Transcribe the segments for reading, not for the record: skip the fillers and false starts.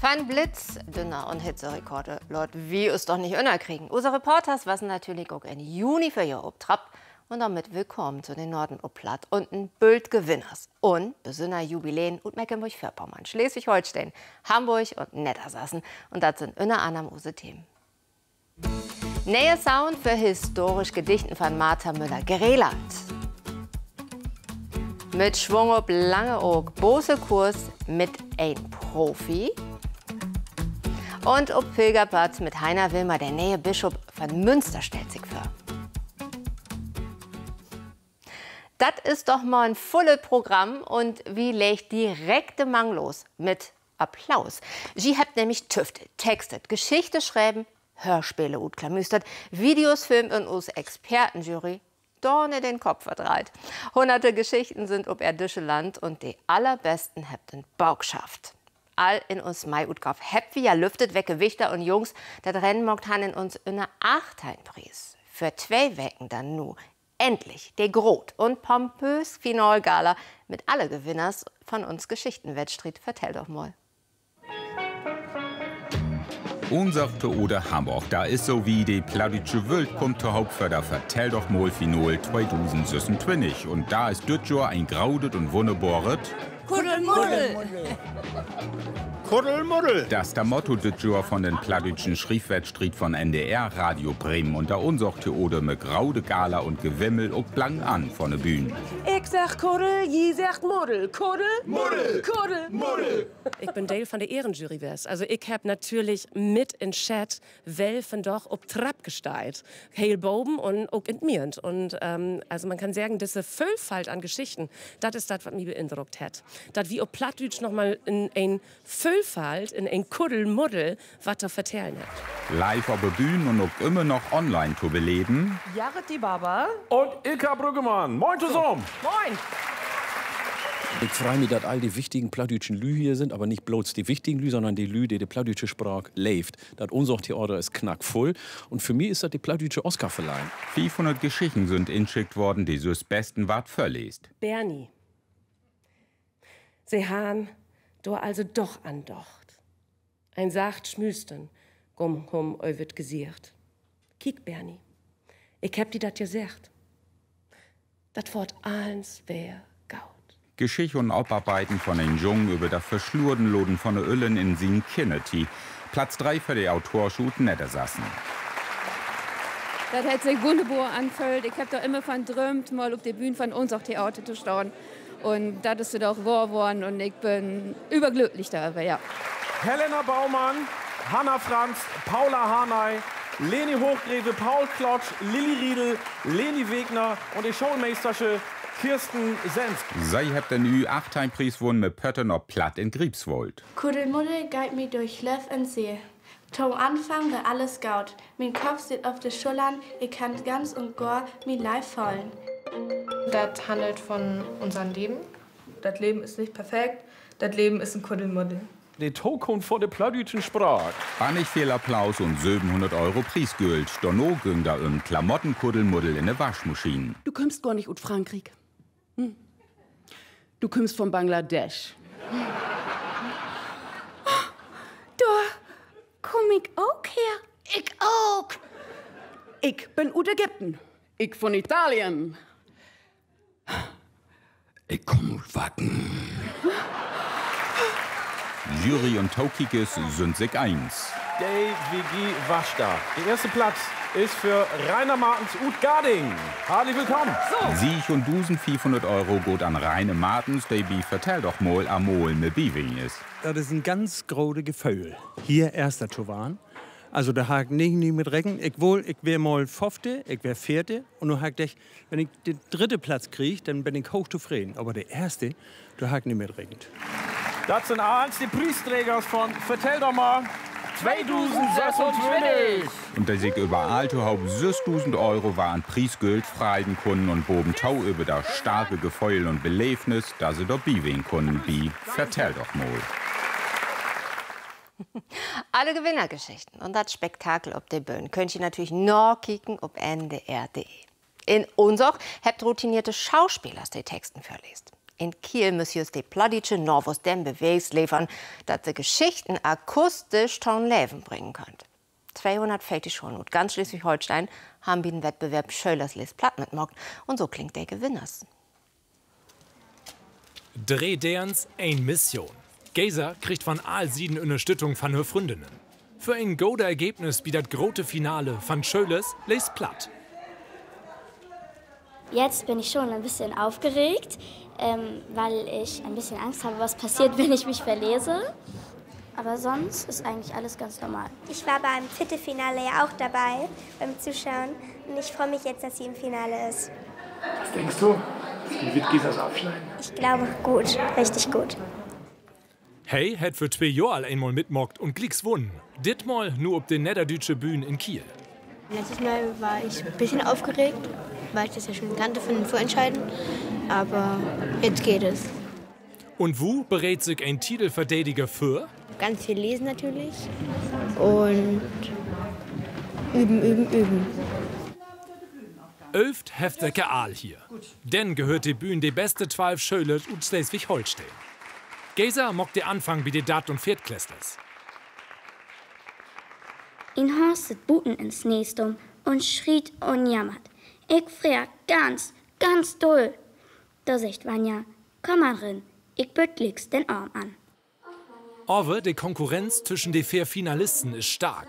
Van Blitz, Dünner und Hitzerekorde, Leute, wie es doch nicht kriegen. Unsere Reporters waren natürlich auch im Juni für ihr Obtrapp und damit willkommen zu den Norden Platt und ein Bild Gewinners. Und besonderer Jubiläen und Mecklenburg-Vorpommern, Schleswig-Holstein, Hamburg und Niedersachsen. Und das sind unter anderem unsere Themen. Nähe Sound für historisch Gedichten von Martha Müller-Gereland. Mit Schwung ob Langeoog, Bose-Kurs mit ein Profi. Und ob Pilgerplatz mit Heiner Wilmer, der nähe Bischof von Münster, stellt sich vor. Das ist doch mal ein volles Programm und wie legt direkt Mang los mit Applaus. Sie habt nämlich tüftet, textet, Geschichte schreiben, Hörspiele und klamüstert, Videos filmt und uns Expertenjury Dorne den Kopf verdreht. Hunderte Geschichten sind ob erdische Land und die allerbesten habt den Bauch schafft. All in uns Mai Utkauf habt wir ja lüftet weg Gewichter und Jungs, das Rennen mogt han in uns in einer Achteinpreis. Für 2 Wochen dann nu endlich der Grot und pompös Finalgala mit alle Gewinners von uns Geschichtenwettstreit. Vertell doch mal. Unserte oder Hamburg, da ist so wie die plattdeutsche Welt kommt zur Hauptförder. Vertell doch mal Final 2026. Und da ist das Jahr ein graudet und wunderbaret Kuddelmuddel. Kuddelmuddel. Das ist das Motto des Jahr von den plattdeutschen Schriefwettstreit von NDR Radio Bremen. Und da unserte oder mit graude Gala und Gewimmel ob lang an von der Bühne. Ich sag Kuddel, je sagt Muddel. Kuddel, Muddel, Kuddel, Muddel. Ich bin Teil von der Ehrenjury wär's. Also ich hab natürlich mit in Chat Welfen doch ob Trapp gesteit. Heil Boben und auch entmirend. Und also man kann sagen, diese Vielfalt an Geschichten, das ist das, was mich beeindruckt hat. Das wie ob Plattdeutsch noch mal in ein Vielfalt, in ein Kuddelmuddel, was da vertellen hat. Live auf der Bühne und auch immer noch online zu beleben. Jared die Baba. Und Ilka Brüggemann. Moin zusammen. Moin. Ich freue mich, dass all die wichtigen plattdeutschen Lü hier sind, aber nicht bloß die wichtigen Lü, sondern die Lü, die die plattdeutsche Sprache lebt. Das unser Theater ist knackvoll und für mich ist das die plattdeutsche Oscarverleihung. 500 Geschichten sind inschickt worden, die so das besten Wart verlest. Bernie. Sie han do also doch andocht. Ein sacht Schmüsten, hum wird gesiert. Kiek, Bernie, ich hab die dat gesagt. Dat fort allens wär gaut. Geschichte und Aufarbeiten von den Jungen über das verschlurden Loden von der Öllen in Sien Kinnety. Platz 3 für die Autorschut Niedersachsen. Das hat sich wunderbar angefühlt. Ich hab da immer von träumt, mal auf der Bühne von uns auch Theater zu stehen. Und das ist doch wahr geworden und ich bin überglücklich darüber, ja. Helena Baumann, Hanna Franz, Paula Hanay, Leni Hochgreve, Paul Klotsch, Lilly Riedel, Leni Wegner und die Showmeistersche Kirsten Senf. Sie habt den Ü8-Preis gewonnen mit Pötten ob Platt in Griebswold. Kuddelmuddel geht mir durch Löff und See. Zum Anfang war alles gaut. Mein Kopf steht auf den Schultern, ich kann ganz und gar mein Leib fallen. Das handelt von unserem Leben. Das Leben ist nicht perfekt, das Leben ist ein Kuddelmuddel. Die Token vor der plattdeutschen Sprache. War nicht viel Applaus und 700 € Preisgeld. Donno ging da Klamottenkuddelmuddel in der Waschmaschine. Du kommst gar nicht aus Frankreich. Du kommst von Bangladesch. Da komm ich auch her. Ich auch. Ich bin aus Ägypten. Ich von Italien. Ich komm aus Wacken. Jury und Taukikes sind sich eins. DWG Waschda. Der erste Platz ist für Rainer Martens Ut Garding. Herzlich willkommen. Sieg und 1500 € gut an Rainer Martens, der wie vertell doch mal amol mit Biwing ist. Das ist ein ganz großes Gefühl. Hier erster zu waren. Also da hakt nicht mit Recken. Ich wär mal 5., ich wär 4. Und nun hakt ich, wenn ich den 3. Platz kriege, dann bin ich hochzufrieden. Aber der erste, da hakt nicht mit Recken. Das sind eins die Preisträger von Vertell doch mal 2026. Und da sich überall zu Haupt 6.000 € waren Preisgeld freien Kunden und boben Tau über das starke Gefühl und Belebnis, da sie dort biwing Kunden wie Vertell doch mal. Alle Gewinnergeschichten und das Spektakel ob der Bühne könnt ihr natürlich noch kicken ob ndr.de. In unser habt routinierte Schauspieler die Texten verlest. In Kiel müssen die plattdeutsche Norwus den Beweis liefern, dass sie Geschichten akustisch zum Leben bringen können. 240 Schulen und ganz Schleswig-Holstein haben den Wettbewerb Schölers les Platt mitgemacht. Und so klingt der Gewinners. Dreh derens ein Mission. Geiser kriegt von all Sieden Unterstützung von ihren Freundinnen. Für ein gutes Ergebnis bietet große Finale von Schölers les Platt. Jetzt bin ich schon ein bisschen aufgeregt, weil ich ein bisschen Angst habe, was passiert, wenn ich mich verlese. Aber sonst ist eigentlich alles ganz normal. Ich war beim Viertelfinale ja auch dabei, beim Zuschauen. Und ich freue mich jetzt, dass sie im Finale ist. Was denkst du? Wie wird Gesas abschneiden? Ich glaube, gut. Richtig gut. Hey hat für 2 Jahre einmal mitmockt und Glicks gewonnen. Ditmal nur ob den Niederdeutsche Bühne in Kiel. Letztes Mal war ich ein bisschen aufgeregt, weil ich das ja schon kannte von den Vorentscheiden. Aber jetzt geht es. Und wo berät sich ein Titelverteidiger für? Ganz viel lesen natürlich und üben. Öft heftige Aal hier. Denn gehört die Bühne die beste 12 Schöler und Schleswig-Holstein. Geiser mockt den Anfang wie die Dat- und Viertklässlers. Ihn horstet Buten ins Nästum und schriet und jammert. Ich frier ganz doll. Da sagt Vanja, komm mal rin, ich büttlig's den Arm an. Aber die Konkurrenz zwischen den 4 Finalisten ist stark.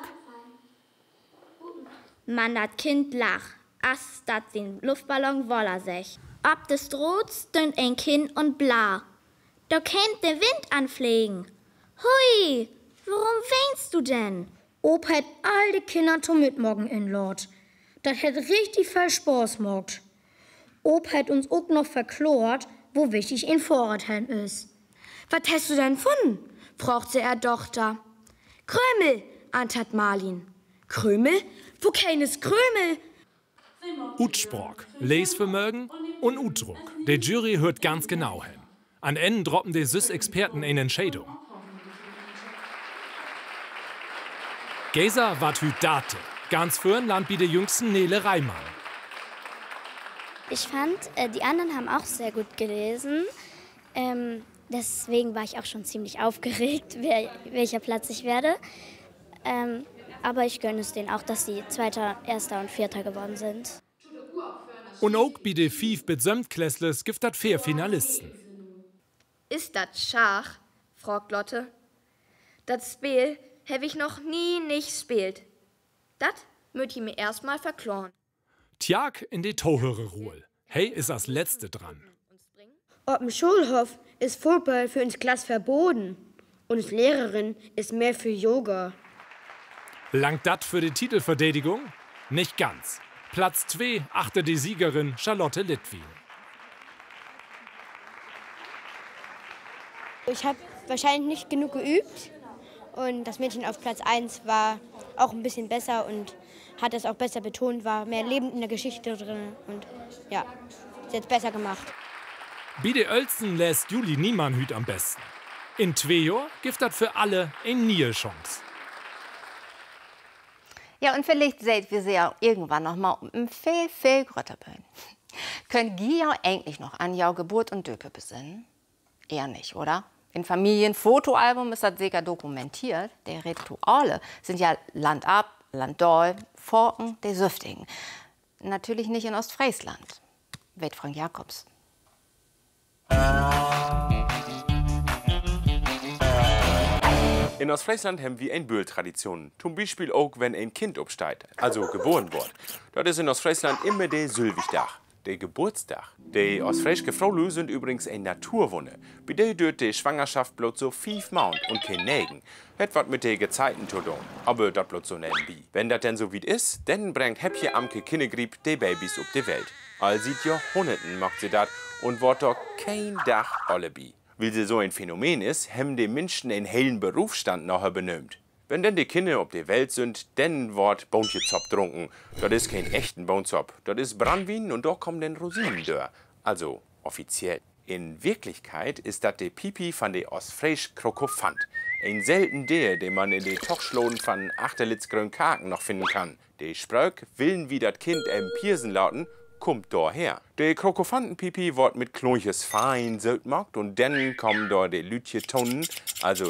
Man, dat Kind lach, as dat den Luftballon woller sech. Ob des droht, stöhnt ein Kind und bla. Da kennt der Wind anfliegen. Hui, warum weinst du denn? Ob hätt all die Kinder zum Mitmorgen in Lord. Dat hätt richtig viel Spaß gemacht. Ob hätt uns auch noch verklort, wo wichtig ein Vorrat ist. Was hast du denn gefunden? Fragt sie er Tochter. Krümel, antwortet Marlin. Krümel? Wo keines Krümel? Utsprach, Lesvermögen und Utdruck. Der Jury hört ganz genau hin. An Ende droppen die Sys-Experten eine Entscheidung. Geiser wart hüt Date. Ganz vorn land wie der jüngsten Nele Reimann. Ich fand, die anderen haben auch sehr gut gelesen. Deswegen war ich auch schon ziemlich aufgeregt, welcher Platz ich werde. Aber ich gönne es denen auch, dass sie Zweiter, Erster und Vierter geworden sind. Und auch bei den 5 Besömmtklässlers gibt es 4 Finalisten. Ist das Schach? fragt Lotte. Das Spiel habe ich noch nie nicht gespielt. Das möcht ich mir erstmal verkloren. Tjag in die Torhörer-Ruhe. Hey ist das Letzte dran. Auf dem Schulhof ist Fußball für uns Klasse verboten. Und als Lehrerin ist mehr für Yoga. Langt das für die Titelverteidigung? Nicht ganz. Platz 2 achte die Siegerin Charlotte Littwin. Ich habe wahrscheinlich nicht genug geübt. Und das Mädchen auf Platz 1 war auch ein bisschen besser und hat es auch besser betont, war mehr Leben in der Geschichte drin. Und ja, ist jetzt besser gemacht. Bei den Oelzen lässt Juli Niemann hüt am besten. In 2 Jahren gibt das für alle eine neue Chance. Ja, und vielleicht seht wir sie ja irgendwann noch mal viel größer Bühne. Könnt ihr ja eigentlich noch an jouw Geburt und Döpe besinnen? Eher nicht, oder? In Familienfotoalbum ist das sicher dokumentiert. Die Rituale sind ja Land ab, Land doll, Forken, die Süftigen. Natürlich nicht in Ostfriesland. Weet Frank Jacobs. In Ostfriesland haben wir eine Bühl-Tradition. Zum Beispiel auch, wenn ein Kind absteigt, also geboren wird. Dort ist in Ostfriesland immer der Sylwigtag, der Geburtstag. Die ostfriesische Fraulü sind übrigens eine Naturwunde. Bei der dürft die Schwangerschaft bloß so 5 Monate und kein Nägen. Het wat mit den Gezeiten zu tun, aber das bloß so nennen wie. Wenn das denn so weit ist, dann bringt Häppje Amke Kinnegrieb die Babys auf die Welt. All sieht Jahrhunderten macht sie das und wird doch kein Dach allebi. Weil sie so ein Phänomen ist, haben die Menschen einen hellen Berufsstand nachher benömt. Wenn denn die Kinder auf der Welt sind, dann wird Boontjezop trunken. Das ist kein echten Boontjezop, das ist Brandwein und da kommen dann Rosinen durch. Also offiziell. In Wirklichkeit ist das die Pipi von der Ostfriesischen Krokofant. Ein selten der, den man in den Tochschloden von Achterlitzgrün Kaken noch finden kann. Die Spröck willen wie das Kind Piersen lauten kommt daher. Der Krokofantenpipi wird mit Kloches fein sötmacht und dann kommen da die Lütje Tonnen, also